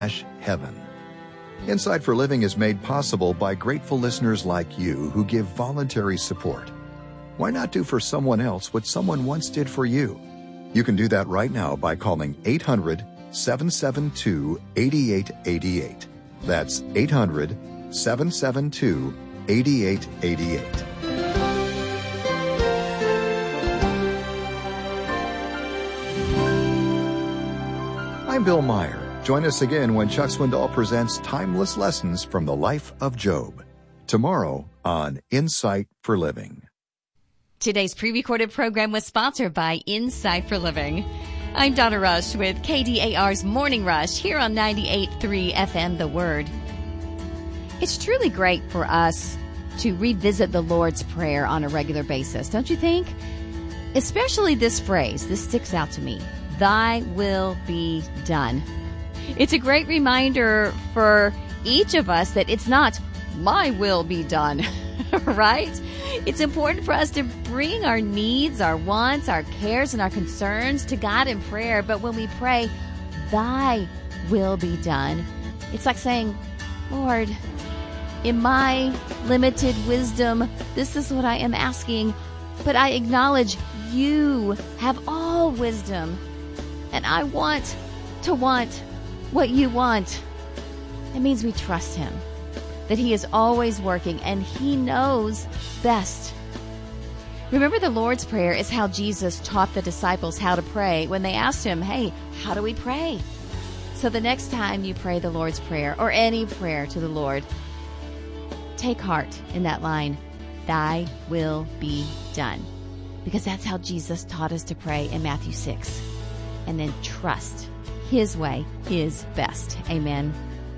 heaven. Insight for Living is made possible by grateful listeners like you who give voluntary support. Why not do for someone else what someone once did for you? You can do that right now by calling 800-772-8888. That's 800-772-8888. I'm Bill Meyer. Join us again when Chuck Swindoll presents timeless lessons from the life of Job. Tomorrow on Insight for Living. Today's pre-recorded program was sponsored by Insight for Living. I'm Donna Rush with KDAR's Morning Rush here on 98.3 FM The Word. It's truly great for us to revisit the Lord's Prayer on a regular basis, don't you think? Especially this phrase. This sticks out to me. Thy will be done. It's a great reminder for each of us that it's not my will be done, right? It's important for us to bring our needs, our wants, our cares, and our concerns to God in prayer. But when we pray, thy will be done, it's like saying, Lord, in my limited wisdom, this is what I am asking. But I acknowledge you have all wisdom. And I want to want what you want. It means we trust him, that he is always working and he knows best. Remember, the Lord's Prayer is how Jesus taught the disciples how to pray when they asked him, hey, how do we pray? So the next time you pray the Lord's Prayer or any prayer to the Lord, take heart in that line, thy will be done. Because that's how Jesus taught us to pray in Matthew 6. And then trust his way is best. Amen.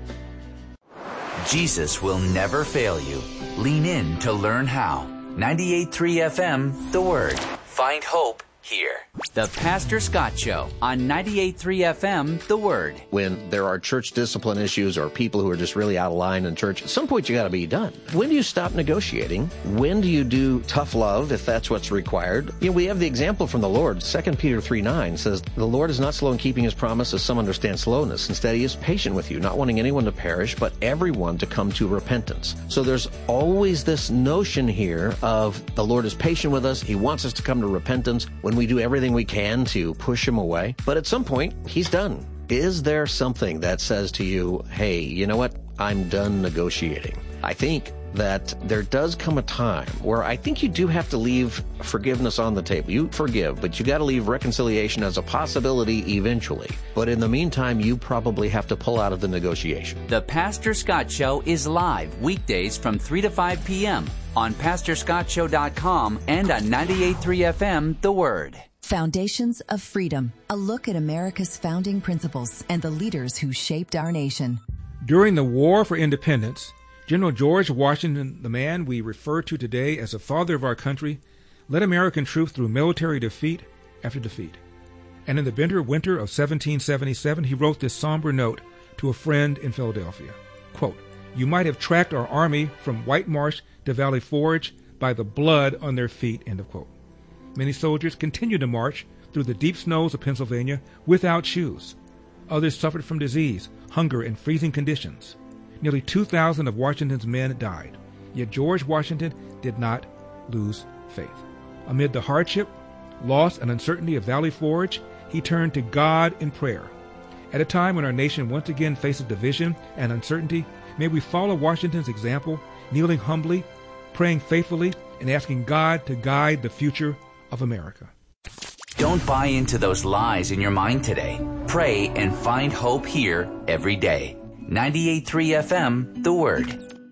Jesus will never fail you. Lean in to learn how. 98.3 FM, The Word. Find hope here. The Pastor Scott Show on 98.3 FM, The Word. When there are church discipline issues or people who are just really out of line in church, at some point you got to be done. When do you stop negotiating? When do you do tough love if that's what's required? You know, we have the example from the Lord. 2 Peter 3:9 says, the Lord is not slow in keeping his promise, as some understand slowness. Instead, he is patient with you, not wanting anyone to perish, but everyone to come to repentance. So there's always this notion here of the Lord is patient with us. He wants us to come to repentance when we do everything we can to push him away. But at some point, he's done. Is there something that says to you, hey, you know what? I'm done negotiating. I think that there does come a time where I think you do have to leave forgiveness on the table. You forgive, but you got to leave reconciliation as a possibility eventually. But in the meantime, you probably have to pull out of the negotiation. The Pastor Scott Show is live weekdays from 3 to 5 p.m. on PastorScottShow.com and on 98.3 FM, The Word. Foundations of Freedom, a look at America's founding principles and the leaders who shaped our nation. During the War for Independence, General George Washington, the man we refer to today as the father of our country, led American troops through military defeat after defeat. And in the bitter winter of 1777, he wrote this somber note to a friend in Philadelphia. Quote, you might have tracked our army from White Marsh to Valley Forge by the blood on their feet, end of quote. Many soldiers continued to march through the deep snows of Pennsylvania without shoes. Others suffered from disease, hunger, and freezing conditions. Nearly 2,000 of Washington's men died. Yet George Washington did not lose faith. Amid the hardship, loss, and uncertainty of Valley Forge, he turned to God in prayer. At a time when our nation once again faces division and uncertainty, may we follow Washington's example, kneeling humbly, praying faithfully, and asking God to guide the future of America. Don't buy into those lies in your mind today. Pray and find hope here every day. 98.3 FM, The Word.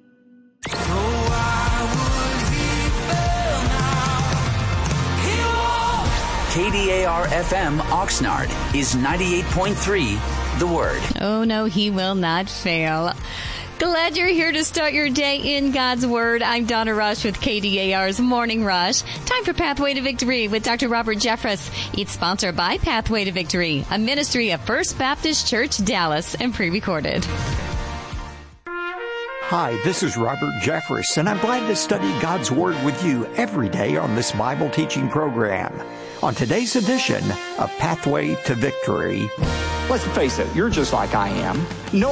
KDAR FM Oxnard is 98.3 The Word. Oh, no, he will not fail. Glad you're here to start your day in God's Word. I'm Donna Rush with KDAR's Morning Rush. Time for Pathway to Victory with Dr. Robert Jeffress. It's sponsored by Pathway to Victory, a ministry of First Baptist Church, Dallas, and pre-recorded. Hi, this is Robert Jeffress, and I'm glad to study God's Word with you every day on this Bible teaching program. on today's edition of Pathway to Victory. Let's face it, you're just like I am. No